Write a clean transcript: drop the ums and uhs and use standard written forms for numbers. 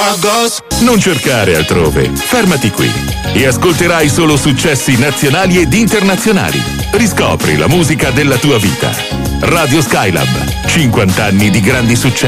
Non cercare altrove, fermati qui e ascolterai solo successi nazionali ed internazionali. Riscopri la musica della tua vita. Radio Skylab, 50 anni di grandi successi.